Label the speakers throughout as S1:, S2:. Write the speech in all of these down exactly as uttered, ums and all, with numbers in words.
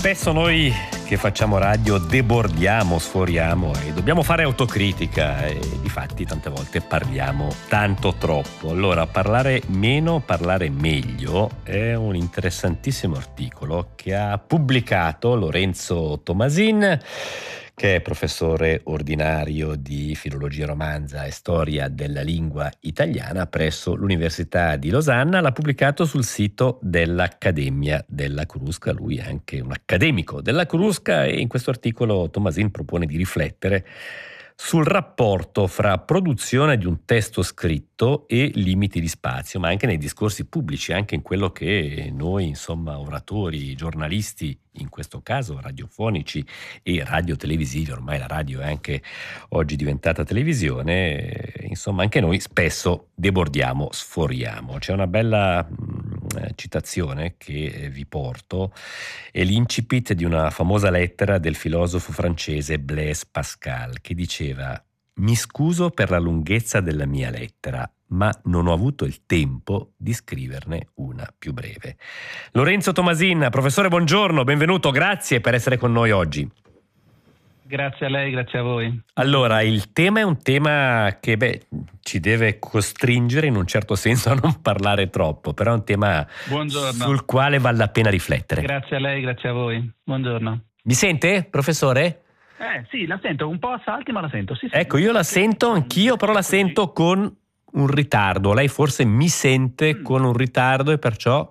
S1: Spesso noi che facciamo radio debordiamo, sforiamo e dobbiamo fare autocritica e difatti tante volte parliamo tanto troppo. Allora, parlare meno, parlare meglio è un interessantissimo articolo che ha pubblicato Lorenzo Tomasin, che è professore ordinario di filologia romanza e storia della lingua italiana presso l'Università di Losanna. L'ha pubblicato sul sito dell'Accademia della Crusca. Lui è anche un accademico della Crusca e in questo articolo Tomasin propone di riflettere sul rapporto fra produzione di un testo scritto e limiti di spazio, ma anche nei discorsi pubblici, anche in quello che noi, insomma, oratori, giornalisti, in questo caso radiofonici e radiotelevisivi, ormai la radio è anche oggi diventata televisione, insomma anche noi spesso debordiamo, sforiamo. C'è una bella mh, citazione che vi porto, è l'incipit di una famosa lettera del filosofo francese Blaise Pascal, che diceva: «Mi scuso per la lunghezza della mia lettera, ma non ho avuto il tempo di scriverne una più breve». Lorenzo Tomasin, professore, buongiorno, benvenuto, grazie per essere con noi oggi.
S2: Grazie a lei, grazie a voi.
S1: Allora, il tema è un tema che beh, ci deve costringere in un certo senso a non parlare troppo, però è un tema
S2: Buongiorno.
S1: sul quale vale la pena riflettere.
S2: Grazie a lei, grazie a voi. Buongiorno.
S1: Mi sente, professore?
S2: Eh sì, la sento, un po' a salti, ma la sento. Sì, sì.
S1: Ecco, io la sento anch'io, però la sento con un ritardo. Lei forse mi sente mm. con un ritardo e perciò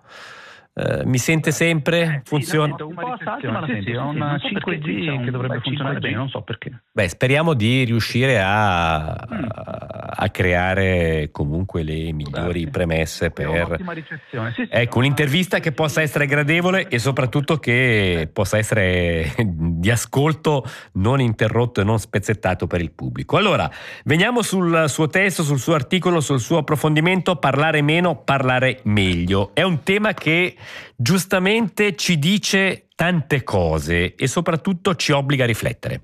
S1: eh, mi sente sempre?
S2: Eh,
S1: Funziona?
S2: Sì, la sento un po' a salti, ma la sento. È un cinque G che dovrebbe funzionare bene, non so perché.
S1: Beh, speriamo di riuscire a,
S2: Mm.
S1: a creare comunque le migliori
S2: Grazie.
S1: premesse per
S2: Un'ottima ricezione. Sì, sì,
S1: ecco, un'intervista che possa essere gradevole e soprattutto che possa essere di ascolto non interrotto e non spezzettato per il pubblico. Allora, veniamo sul suo testo, sul suo articolo, sul suo approfondimento. Parlare meno, parlare meglio. È un tema che giustamente ci dice tante cose e soprattutto ci obbliga a riflettere.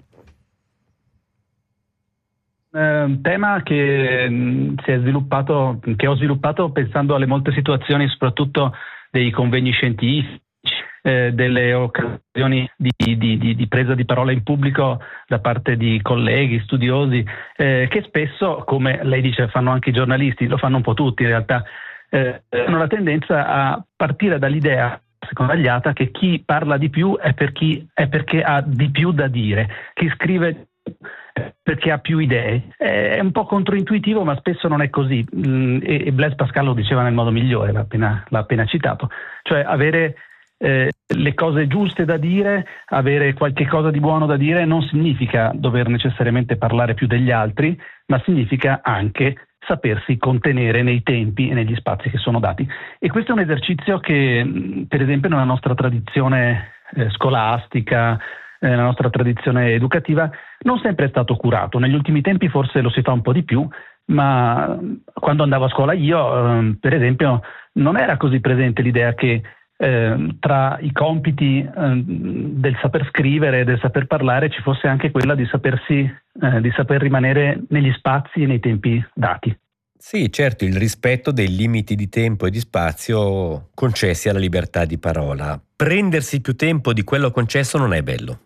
S2: Un tema che mh, si è sviluppato, che ho sviluppato pensando alle molte situazioni, soprattutto dei convegni scientifici, eh, delle occasioni di, di, di, di presa di parola in pubblico da parte di colleghi, studiosi, eh, che spesso, come lei dice, fanno anche i giornalisti, lo fanno un po' tutti in realtà, eh, hanno la tendenza a partire dall'idea secondagliata che chi parla di più è, per chi, è perché ha di più da dire, chi scrive perché ha più idee. È un po' controintuitivo, ma spesso non è così, e Blaise Pascal lo diceva nel modo migliore, l'ha appena, l'ha appena citato, cioè avere eh, le cose giuste da dire, avere qualche cosa di buono da dire non significa dover necessariamente parlare più degli altri, ma significa anche sapersi contenere nei tempi e negli spazi che sono dati. E questo è un esercizio che, per esempio, nella nostra tradizione eh, scolastica, nella nostra tradizione educativa, non sempre è stato curato. Negli ultimi tempi forse lo si fa un po' di più, ma quando andavo a scuola io, eh, per esempio, non era così presente l'idea che eh, tra i compiti eh, del saper scrivere e del saper parlare ci fosse anche quella di sapersi, eh, di saper rimanere negli spazi e nei tempi dati.
S1: Sì, certo, il rispetto dei limiti di tempo e di spazio concessi alla libertà di parola. Prendersi più tempo di quello concesso non è bello.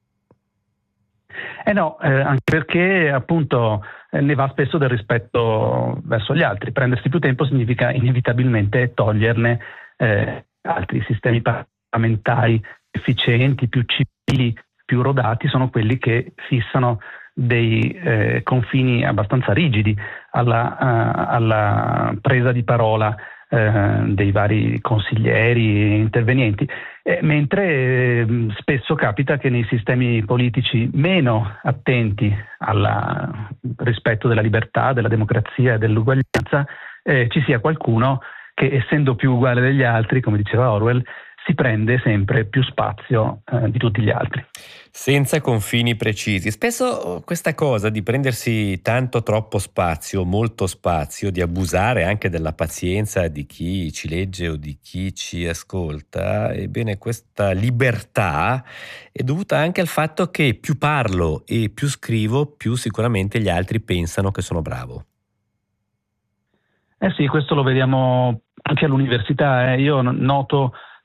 S2: Eh no, eh, anche perché appunto eh, ne va spesso del rispetto verso gli altri. Prendersi più tempo significa inevitabilmente toglierne eh, altri sistemi parlamentari efficienti, più civili, più rodati, sono quelli che fissano dei eh, confini abbastanza rigidi alla, uh, alla presa di parola eh, dei vari consiglieri e intervenienti, eh, mentre eh, spesso capita che nei sistemi politici meno attenti al rispetto della libertà, della democrazia e dell'uguaglianza eh, ci sia qualcuno che, essendo più uguale degli altri, come diceva Orwell, si prende sempre più spazio eh, di tutti gli altri.
S1: Senza confini precisi. Spesso questa cosa di prendersi tanto troppo spazio, molto spazio, di abusare anche della pazienza di chi ci legge o di chi ci ascolta, ebbene questa libertà è dovuta anche al fatto che più parlo e più scrivo, più sicuramente gli altri pensano che sono bravo.
S2: Eh sì, questo lo vediamo anche all'università. Eh. Io noto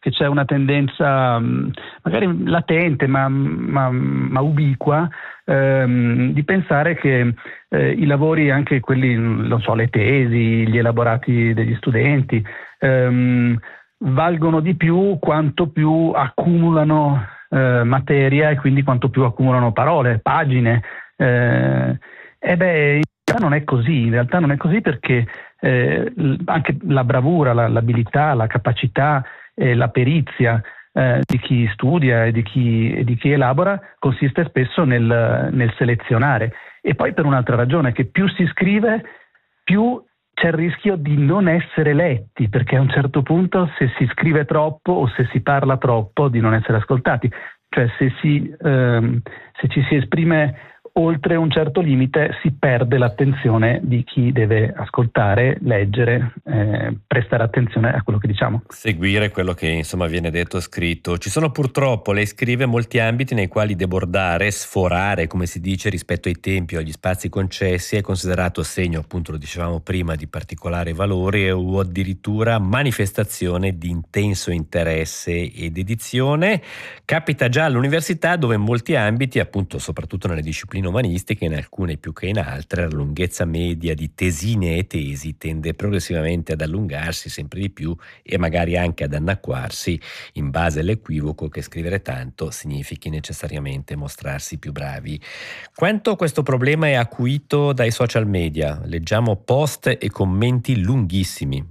S2: che c'è una tendenza magari latente ma, ma, ma ubiqua ehm, di pensare che eh, i lavori, anche quelli, non so, le tesi, gli elaborati degli studenti, ehm, valgono di più quanto più accumulano eh, materia e quindi quanto più accumulano parole, pagine. Eh, e beh, in realtà non è così, in realtà non è così perché eh, anche la bravura, la, l'abilità, la capacità e la perizia eh, di chi studia e di chi, e di chi elabora consiste spesso nel, nel selezionare. E poi per un'altra ragione, che più si scrive, più c'è il rischio di non essere letti, perché a un certo punto, se si scrive troppo o se si parla troppo, di non essere ascoltati. Cioè se, si, ehm, se ci si esprime oltre un certo limite si perde l'attenzione di chi deve ascoltare, leggere, eh, prestare attenzione a quello che diciamo.
S1: Seguire quello che insomma viene detto o scritto. Ci sono purtroppo, lei scrive, molti ambiti nei quali debordare, sforare, come si dice, rispetto ai tempi o agli spazi concessi è considerato segno, appunto lo dicevamo prima, di particolare valore o addirittura manifestazione di intenso interesse ed dedizione. Capita già all'università, dove in molti ambiti, appunto soprattutto nelle discipline umanistiche, in alcune più che in altre, la lunghezza media di tesine e tesi tende progressivamente ad allungarsi sempre di più e magari anche ad annacquarsi, in base all'equivoco che scrivere tanto significhi necessariamente mostrarsi più bravi. Quanto questo problema è acuito dai social media? Leggiamo post e commenti lunghissimi.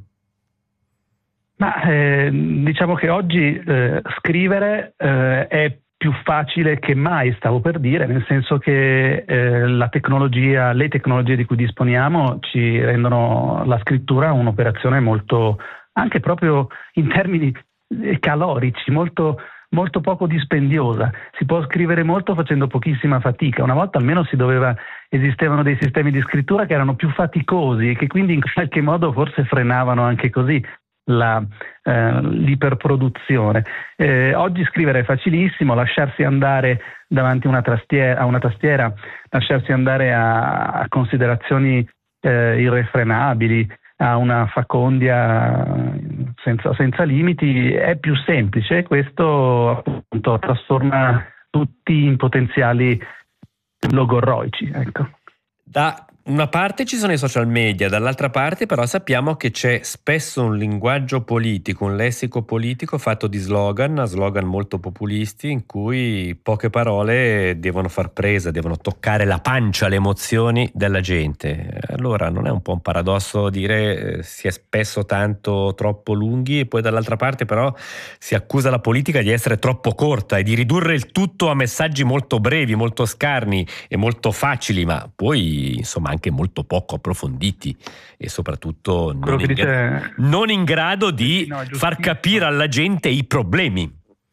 S2: Ma eh, diciamo che oggi eh, scrivere eh, è più facile che mai, stavo per dire, nel senso che eh, la tecnologia, le tecnologie di cui disponiamo ci rendono la scrittura un'operazione molto, anche proprio in termini calorici, molto, molto poco dispendiosa. Si può scrivere molto facendo pochissima fatica. Una volta almeno si doveva, esistevano dei sistemi di scrittura che erano più faticosi e che quindi in qualche modo forse frenavano anche così La, eh, l'iperproduzione. Eh, oggi scrivere è facilissimo, lasciarsi andare davanti a una tastiera, a una tastiera lasciarsi andare a, a considerazioni eh, irrefrenabili, a una facondia senza, senza limiti, è più semplice e questo appunto trasforma tutti in potenziali logorroici. Ecco.
S1: Da una parte ci sono i social media, dall'altra parte però sappiamo che c'è spesso un linguaggio politico, un lessico politico fatto di slogan, slogan molto populisti in cui poche parole devono far presa, devono toccare la pancia, le emozioni della gente. Allora non è un po' un paradosso dire eh, si è spesso tanto troppo lunghi e poi dall'altra parte però si accusa la politica di essere troppo corta e di ridurre il tutto a messaggi molto brevi, molto scarni e molto facili, ma poi insomma anche molto poco approfonditi e soprattutto non in,
S2: dice...
S1: gra- non in grado di no, far capire alla gente i problemi.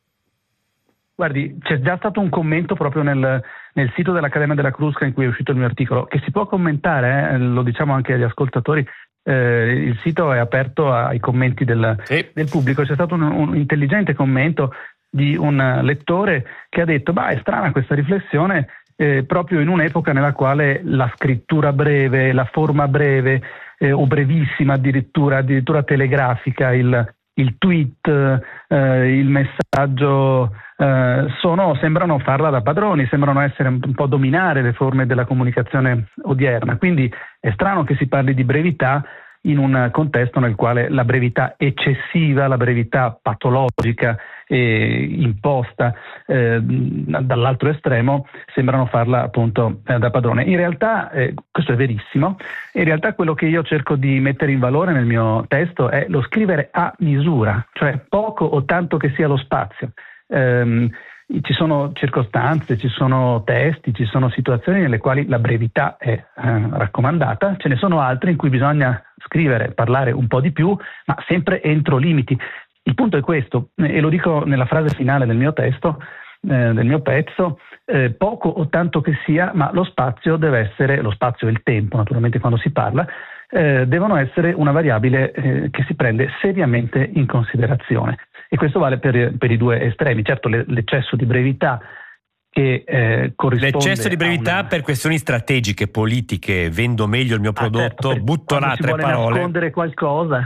S2: Guardi, c'è già stato un commento proprio nel, nel sito dell'Accademia della Crusca in cui è uscito il mio articolo, che si può commentare, eh, lo diciamo anche agli ascoltatori, eh, il sito è aperto ai commenti del, sì. del pubblico. C'è stato un, un intelligente commento di un lettore che ha detto: bah, è strana questa riflessione, Eh, proprio in un'epoca nella quale la scrittura breve, la forma breve eh, o brevissima addirittura, addirittura telegrafica, il, il tweet, eh, il messaggio eh, sono, sembrano farla da padroni, sembrano essere un, un po' dominare le forme della comunicazione odierna. Quindi è strano che si parli di brevità in un contesto nel quale la brevità eccessiva, la brevità patologica e imposta eh, dall'altro estremo sembrano farla appunto eh, da padrone. In realtà eh, questo è verissimo, in realtà quello che io cerco di mettere in valore nel mio testo è lo scrivere a misura, cioè poco o tanto che sia lo spazio. Ehm, ci sono circostanze, ci sono testi, ci sono situazioni nelle quali la brevità è eh, raccomandata, ce ne sono altre in cui bisogna scrivere, parlare un po' di più, ma sempre entro limiti. Il punto è questo, e lo dico nella frase finale del mio testo, eh, del mio pezzo, eh, poco o tanto che sia, ma lo spazio deve essere, lo spazio e il tempo naturalmente quando si parla, eh, devono essere una variabile eh, che si prende seriamente in considerazione. E questo vale per, per i due estremi. Certo, le, l'eccesso di brevità che eh, corrisponde
S1: l'eccesso di brevità
S2: una...
S1: per questioni strategiche, politiche, vendo meglio il mio prodotto, ah, certo, butto là tre parole.
S2: Si vuole nascondere qualcosa.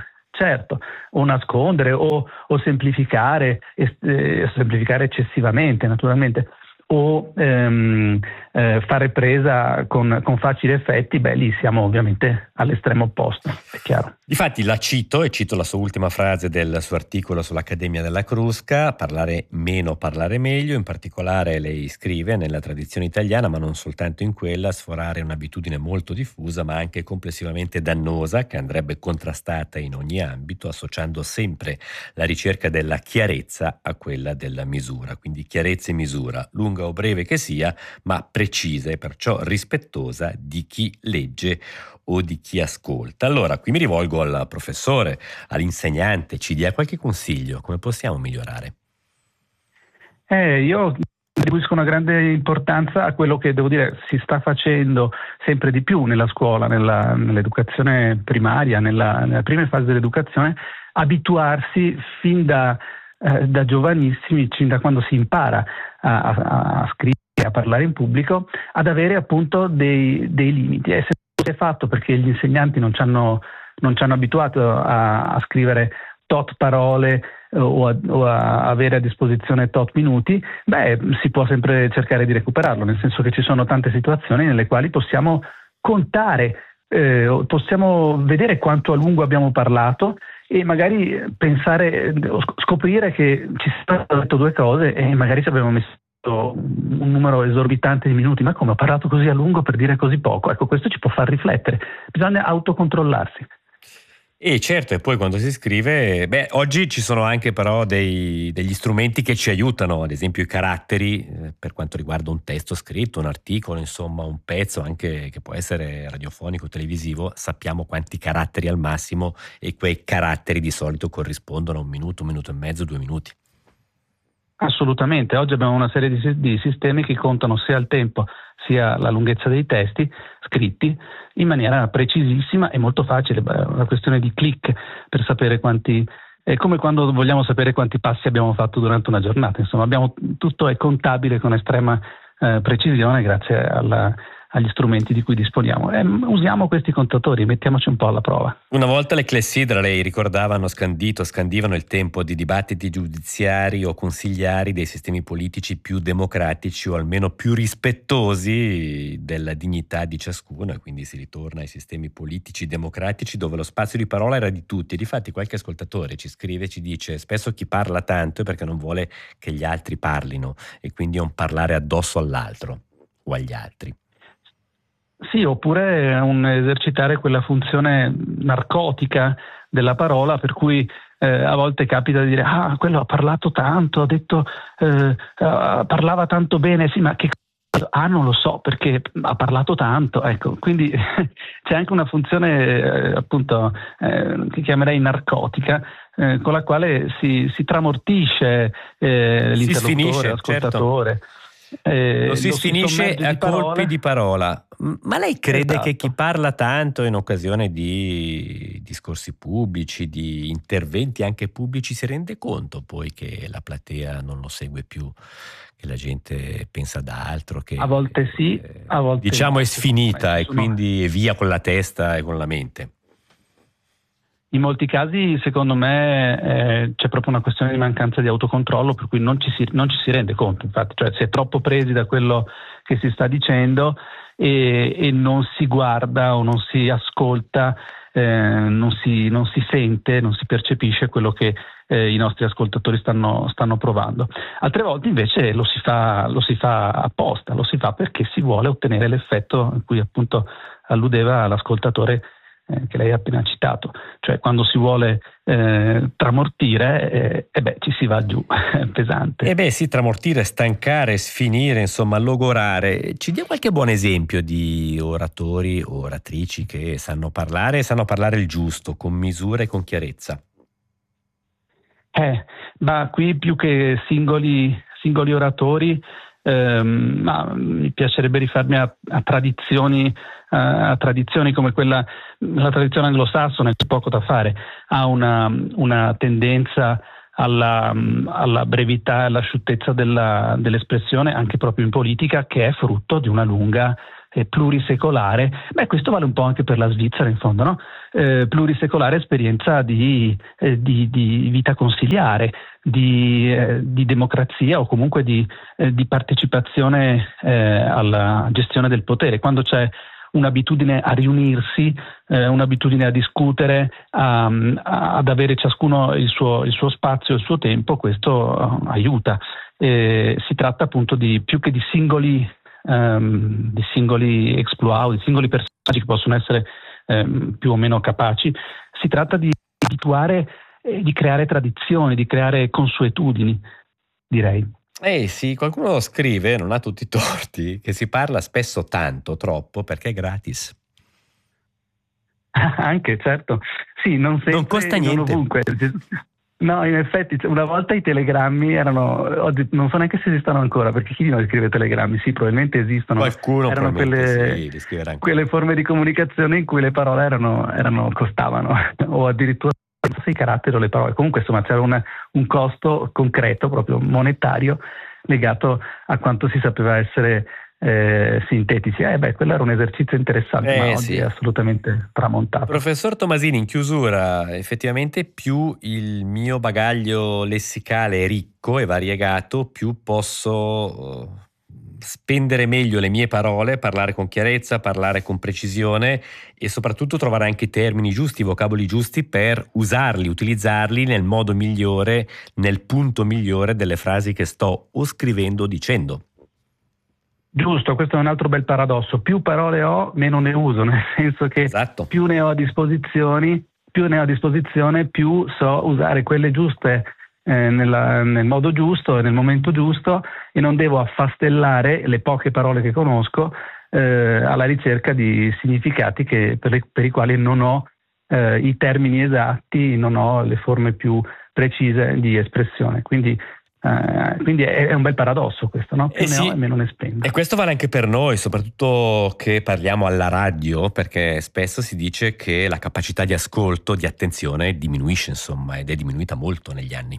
S2: certo, o nascondere o, o semplificare, eh, semplificare eccessivamente naturalmente, o ehm, eh, fare presa con, con facili effetti, beh, lì siamo ovviamente all'estremo opposto, è chiaro.
S1: Difatti la cito, e cito la sua ultima frase del suo articolo sull'Accademia della Crusca: parlare meno, parlare meglio. In particolare lei scrive: nella tradizione italiana, ma non soltanto in quella, sforare è un'abitudine molto diffusa, ma anche complessivamente dannosa, che andrebbe contrastata in ogni ambito, associando sempre la ricerca della chiarezza a quella della misura. Quindi chiarezza e misura, lunga o breve che sia, ma precisa e perciò rispettosa di chi legge o di chi ascolta. Allora, qui mi rivolgo al professore, all'insegnante, ci dia qualche consiglio, come possiamo migliorare?
S2: Eh, io attribuisco una grande importanza a quello che, devo dire, si sta facendo sempre di più nella scuola, nella, nell'educazione primaria, nella, nella prima fase dell'educazione, abituarsi fin da, eh, da giovanissimi, fin da quando si impara a, a, a scrivere, a parlare in pubblico, ad avere appunto dei, dei limiti. E se è fatto perché gli insegnanti non ci hanno, non ci hanno abituato a, a scrivere tot parole eh, o, a, o a avere a disposizione tot minuti, beh, si può sempre cercare di recuperarlo, nel senso che ci sono tante situazioni nelle quali possiamo contare, eh, possiamo vedere quanto a lungo abbiamo parlato e magari pensare, scoprire che ci sono detto due cose e magari ci abbiamo messo un numero esorbitante di minuti. Ma come, ho parlato così a lungo per dire così poco? Ecco, questo ci può far riflettere, bisogna autocontrollarsi.
S1: E certo, e poi quando si scrive, beh, oggi ci sono anche però dei, degli strumenti che ci aiutano, ad esempio i caratteri, eh, per quanto riguarda un testo scritto, un articolo, insomma un pezzo anche che può essere radiofonico, televisivo, sappiamo quanti caratteri al massimo e quei caratteri di solito corrispondono a un minuto, un minuto e mezzo, due minuti.
S2: Assolutamente, oggi abbiamo una serie di, di sistemi che contano sia il tempo sia la lunghezza dei testi scritti in maniera precisissima e molto facile, una questione di click per sapere quanti, è come quando vogliamo sapere quanti passi abbiamo fatto durante una giornata, insomma abbiamo, tutto è contabile con estrema eh, precisione grazie alla agli strumenti di cui disponiamo. Eh, usiamo questi contatori, mettiamoci un po' alla prova.
S1: Una volta le clessidre, lei ricordava, hanno scandito, scandivano il tempo di dibattiti giudiziari o consigliari dei sistemi politici più democratici o almeno più rispettosi della dignità di ciascuno, e quindi si ritorna ai sistemi politici democratici dove lo spazio di parola era di tutti. Difatti qualche ascoltatore ci scrive e ci dice: spesso chi parla tanto è perché non vuole che gli altri parlino e quindi è un parlare addosso all'altro o agli altri.
S2: Sì, oppure un esercitare quella funzione narcotica della parola, per cui eh, a volte capita di dire: ah, quello ha parlato tanto, ha detto, eh, uh, parlava tanto bene, sì, ma che cosa? Ah, non lo so, perché ha parlato tanto, ecco, quindi c'è anche una funzione eh, appunto eh, che chiamerei narcotica, eh, con la quale si, si tramortisce eh,
S1: si
S2: l'interlocutore,
S1: sfinisce,
S2: l'ascoltatore.
S1: Certo.
S2: Eh,
S1: lo si
S2: lo
S1: sfinisce
S2: si
S1: a
S2: di parola.
S1: colpi di parola. Ma lei crede
S2: Esatto.
S1: che chi parla tanto in occasione di discorsi pubblici, di interventi anche pubblici, si rende conto poi che la platea non lo segue più, che la gente pensa ad altro, che
S2: a volte sì, a volte
S1: diciamo
S2: no,
S1: è sfinita e
S2: sono...
S1: quindi è via con la testa e con la mente?
S2: In molti casi, secondo me, eh, c'è proprio una questione di mancanza di autocontrollo, per cui non ci si, non ci si rende conto, infatti, cioè si è troppo presi da quello che si sta dicendo e, e non si guarda o non si ascolta, eh, non, si, non si sente, non si percepisce quello che eh, i nostri ascoltatori stanno, stanno provando. Altre volte invece lo si fa, lo si fa apposta, lo si fa perché si vuole ottenere l'effetto a cui appunto alludeva l'ascoltatore che lei ha appena citato, cioè quando si vuole eh, tramortire e eh, beh ci si va giù pesante.
S1: E beh sì, tramortire, stancare, sfinire, insomma logorare. Ci dia qualche buon esempio di oratori o oratrici che sanno parlare e sanno parlare il giusto, con misura e con chiarezza?
S2: Eh, ma qui più che singoli, singoli oratori, ehm, ma mi piacerebbe rifarmi a, a tradizioni a tradizioni come quella, la tradizione anglosassone, c'è poco da fare, ha una, una tendenza alla, alla brevità e all'asciuttezza della, dell'espressione, anche proprio in politica, che è frutto di una lunga eh, plurisecolare. Beh, questo vale un po' anche per la Svizzera in fondo, no? Eh, plurisecolare esperienza di, eh, di, di vita consiliare, di, eh, di democrazia o comunque di, eh, di partecipazione eh, alla gestione del potere. Quando c'è un'abitudine a riunirsi, eh, un'abitudine a discutere, a, a, ad avere ciascuno il suo, il suo spazio, il suo tempo, questo uh, aiuta. Eh, si tratta appunto di più che di singoli, um, di singoli exploit, di singoli personaggi che possono essere um, più o meno capaci, si tratta di abituare e di creare tradizioni, di creare consuetudini, direi.
S1: Eh sì, qualcuno scrive, non ha tutti i torti, che si parla spesso tanto, troppo, perché è gratis.
S2: Anche, certo. Sì, non sempre,
S1: non costa niente.
S2: Non ovunque. No, in effetti, una volta i telegrammi erano, oggi non so neanche se esistono ancora, perché chi di noi scrive telegrammi? Sì, probabilmente esistono.
S1: Qualcuno
S2: erano quelle,
S1: sì, li scriverà ancora.
S2: Quelle forme di comunicazione in cui le parole erano, erano costavano, o addirittura i caratteri o le parole. Comunque, insomma, c'era un, un costo concreto, proprio monetario, legato a quanto si sapeva essere eh, sintetici. Eh beh, quello era un esercizio interessante,
S1: eh,
S2: ma oggi
S1: sì.
S2: è assolutamente tramontato.
S1: Professor Tomasini, in chiusura, effettivamente più il mio bagaglio lessicale è ricco e variegato, più posso spendere meglio le mie parole, parlare con chiarezza, parlare con precisione e soprattutto trovare anche i termini giusti, i vocaboli giusti per usarli, utilizzarli nel modo migliore, nel punto migliore delle frasi che sto o scrivendo o dicendo.
S2: Giusto, questo è un altro bel paradosso. Più parole ho, meno ne uso, nel senso che
S1: esatto.
S2: più ne ho a disposizione, più ne ho a disposizione, più so usare quelle giuste eh, nella, nel modo giusto e nel momento giusto, e non devo affastellare le poche parole che conosco eh, alla ricerca di significati che, per, le, per i quali non ho eh, i termini esatti, non ho le forme più precise di espressione. Quindi Uh, quindi è, è un bel paradosso questo, no? Più
S1: eh
S2: ne
S1: sì.
S2: ho e meno ne spendo.
S1: E questo vale anche per noi, soprattutto che parliamo alla radio, perché spesso si dice che la capacità di ascolto, di attenzione diminuisce, insomma, ed è diminuita molto negli anni.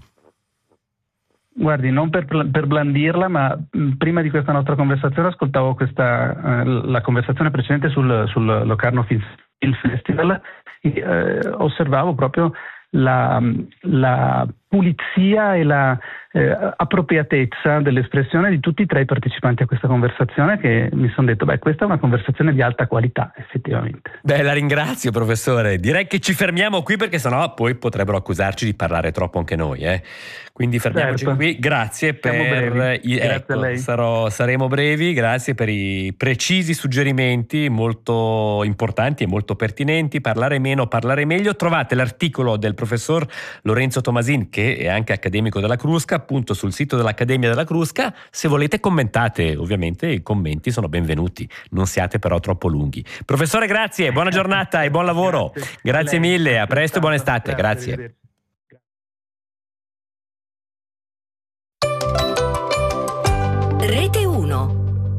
S2: Guardi, non per, per blandirla, ma mh, prima di questa nostra conversazione ascoltavo questa, eh, la conversazione precedente sul, sul Locarno Film Festival e eh, osservavo proprio la, la pulizia e la eh, appropriatezza dell'espressione di tutti e tre i partecipanti a questa conversazione, che mi sono detto, beh, questa è una conversazione di alta qualità, effettivamente.
S1: Beh, la ringrazio, professore. Direi che ci fermiamo qui, perché sennò poi potrebbero accusarci di parlare troppo anche noi, eh. Quindi fermiamoci
S2: certo.
S1: qui. Grazie
S2: Siamo
S1: per
S2: brevi.
S1: i,
S2: Grazie
S1: ecco,
S2: a lei.
S1: Sarò, saremo brevi. Grazie per i precisi suggerimenti molto importanti e molto pertinenti. Parlare meno, parlare meglio. Trovate l'articolo del professor Lorenzo Tomasin, che è anche accademico della Crusca, appunto sul sito dell'Accademia della Crusca. Se volete commentate, ovviamente i commenti sono benvenuti, non siate però troppo lunghi. Professore, grazie, buona giornata e buon lavoro. Grazie, grazie mille, a presto e buona estate. Grazie. grazie.
S3: Rete uno.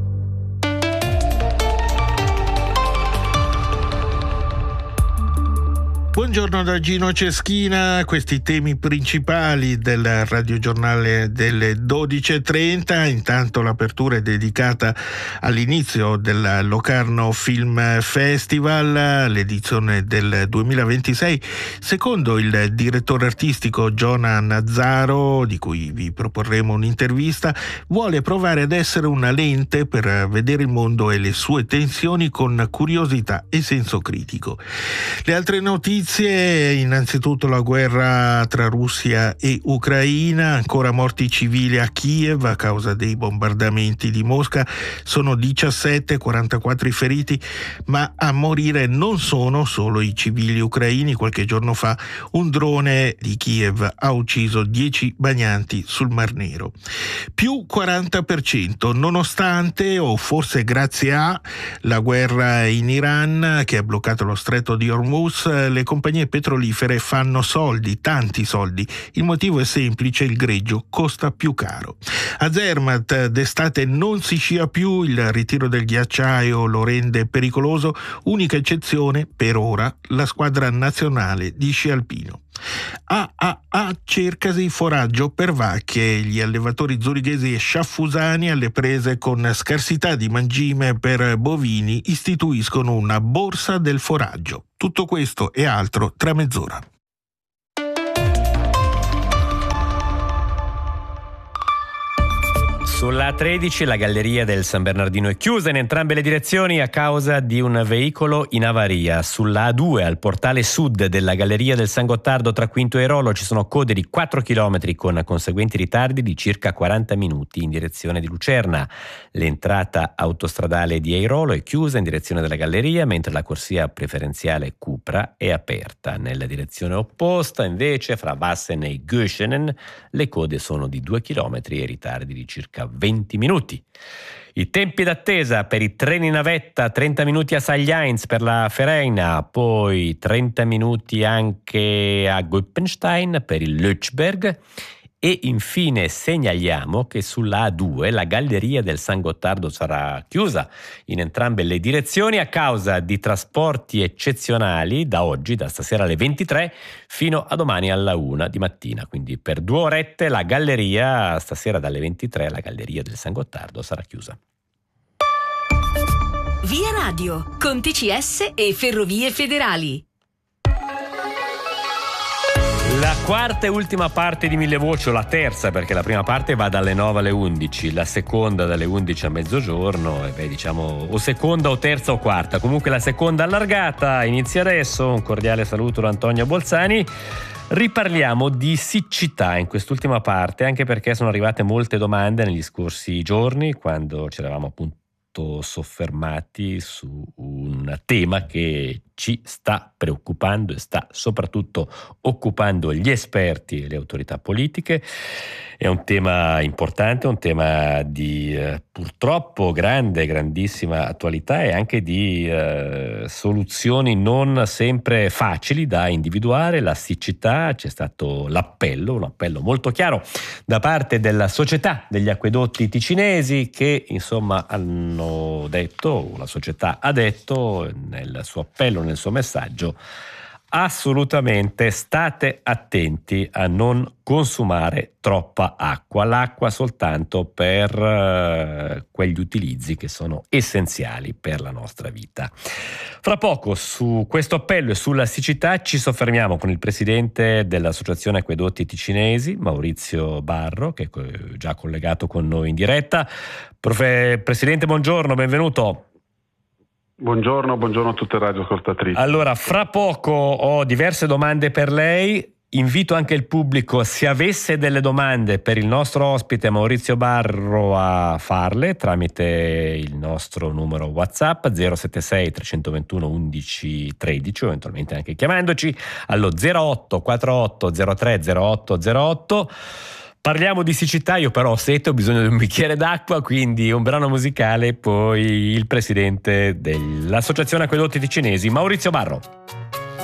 S4: Buongiorno da Gino Ceschina, questi temi principali del radiogiornale delle dodici e trenta. Intanto l'apertura è dedicata all'inizio del Locarno Film Festival, l'edizione del duemilaventisei. Secondo il direttore artistico Giona Nazzaro, di cui vi proporremo un'intervista, vuole provare ad essere una lente per vedere il mondo e le sue tensioni con curiosità e senso critico. Le altre notizie: innanzitutto la guerra tra Russia e Ucraina, ancora morti civili a Kiev a causa dei bombardamenti di Mosca, sono diciassette, quarantaquattro i feriti, ma a morire non sono solo i civili ucraini. Qualche giorno fa un drone di Kiev ha ucciso dieci bagnanti sul Mar Nero. Più quaranta per cento, nonostante o forse grazie a la guerra in Iran che ha bloccato lo stretto di Hormuz. Le compagnie petrolifere fanno soldi, tanti soldi. Il motivo è semplice: il greggio costa più caro. A Zermatt d'estate non si scia più, il ritiro del ghiacciaio lo rende pericoloso, unica eccezione per ora la squadra nazionale di sci alpino. A A A cercasi foraggio per vacche. Gli allevatori zurighesi e sciaffusani, alle prese con scarsità di mangime per bovini, istituiscono una borsa del foraggio. Tutto questo e altro tra mezz'ora.
S1: Sulla A tredici la galleria del San Bernardino è chiusa in entrambe le direzioni a causa di un veicolo in avaria. Sulla A due al portale sud della galleria del San Gottardo tra Quinto e Rolo ci sono code di quattro chilometri con conseguenti ritardi di circa quaranta minuti in direzione di Lucerna. L'entrata autostradale di Airolo è chiusa in direzione della galleria, mentre la corsia preferenziale Cupra è aperta. Nella direzione opposta, invece, fra Wassen e Göschenen, le code sono di due chilometri e ritardi di circa venti minuti. I tempi d'attesa per i treni navetta: trenta minuti a Sagliains per la Fereina, poi trenta minuti anche a Guppenstein per il Lötschberg. E infine segnaliamo che sulla A due la galleria del San Gottardo sarà chiusa in entrambe le direzioni a causa di trasporti eccezionali da oggi, da stasera alle ventitré, fino a domani alla una di mattina. Quindi per due orette la galleria, stasera dalle ventitré, la galleria del San Gottardo sarà chiusa.
S3: Via Radio, con T C S e Ferrovie Federali.
S1: La quarta e ultima parte di Mille Voci, o la terza, perché la prima parte va dalle nove alle undici, la seconda dalle undici a mezzogiorno, e beh, diciamo o seconda o terza o quarta, comunque la seconda allargata inizia adesso. Un cordiale saluto da Antonio Bolzani. Riparliamo di siccità in quest'ultima parte, anche perché sono arrivate molte domande negli scorsi giorni, quando ci eravamo appunto soffermati su un tema che ci sta preoccupando e sta soprattutto occupando gli esperti e le autorità politiche. È un tema importante, un tema di eh, purtroppo grande, grandissima attualità e anche di eh, soluzioni non sempre facili da individuare. La siccità, c'è stato l'appello, un appello molto chiaro da parte della Società degli Acquedotti Ticinesi, che insomma hanno detto, la società ha detto nel suo appello, nel suo messaggio: assolutamente state attenti a non consumare troppa acqua, l'acqua soltanto per uh, quegli utilizzi che sono essenziali per la nostra vita. Fra poco su questo appello e sulla siccità ci soffermiamo con il presidente dell'Associazione Acquedotti Ticinesi, Maurizio Barro, che è già collegato con noi in diretta. Profe- Presidente, buongiorno, benvenuto.
S5: Buongiorno, buongiorno a tutte le radioascoltatrici.
S1: Allora, fra poco ho diverse domande per lei. Invito anche il pubblico, se avesse delle domande per il nostro ospite Maurizio Barro, a farle tramite il nostro numero WhatsApp zero sette sei tre due uno undici tredici, o eventualmente anche chiamandoci allo zero otto quattro otto zero tre zero otto zero otto. Parliamo di siccità, io però ho sete, ho bisogno di un bicchiere d'acqua, quindi un brano musicale, poi il presidente dell'Associazione Acquedotti Ticinesi, Maurizio Barro.